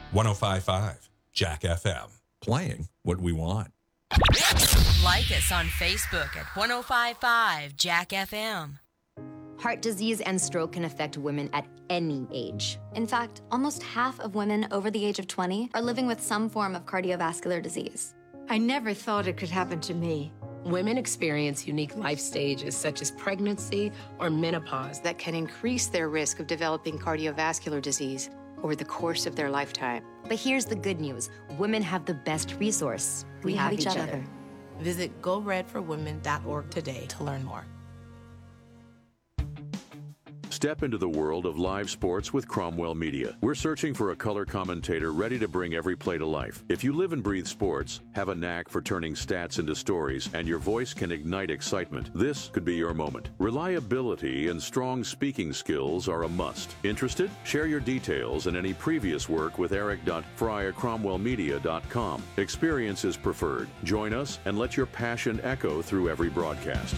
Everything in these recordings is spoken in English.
105.5 Jack FM. Playing what we want. Like us on Facebook at 105.5 Jack FM. Heart disease and stroke can affect women at any age. In fact, almost half of women over the age of 20 are living with some form of cardiovascular disease. I never thought it could happen to me. Women experience unique life stages such as pregnancy or menopause That can increase their risk of developing cardiovascular disease over the course of their lifetime. But here's the good news. Women have the best resource. We have each other. Visit goredforwomen.org today to learn more. Step into the world of live sports with Cromwell Media. We're searching for a color commentator ready to bring every play to life. If you live and breathe sports, have a knack for turning stats into stories, and your voice can ignite excitement, this could be your moment. Reliability and strong speaking skills are a must. Interested? Share your details and any previous work with eric.fry@cromwellmedia.com. Experience is preferred. Join us and let your passion echo through every broadcast.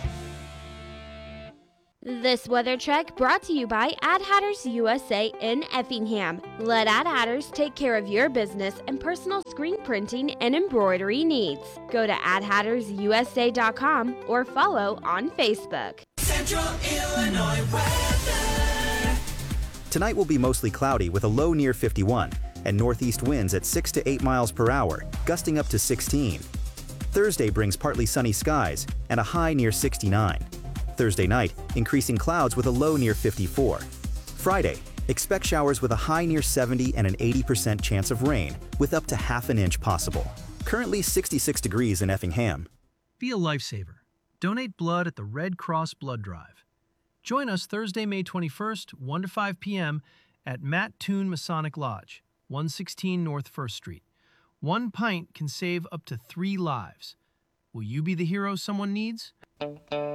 This weather check brought to you by Ad Hatters USA in Effingham. Let Ad Hatters take care of your business and personal screen printing and embroidery needs. Go to adhattersusa.com or follow on Facebook. Central Illinois weather. Tonight will be mostly cloudy with a low near 51 and northeast winds at 6 to 8 miles per hour, gusting up to 16. Thursday brings partly sunny skies and a high near 69. Thursday night, increasing clouds with a low near 54. Friday, expect showers with a high near 70 and an 80% chance of rain, with up to half an inch possible. Currently 66 degrees in Effingham. Be a lifesaver. Donate blood at the Red Cross Blood Drive. Join us Thursday, May 21st, 1 to 5 p.m. at Matt Toon Masonic Lodge, 116 North 1st Street. 1 pint can save up to 3 lives. Will you be the hero someone needs?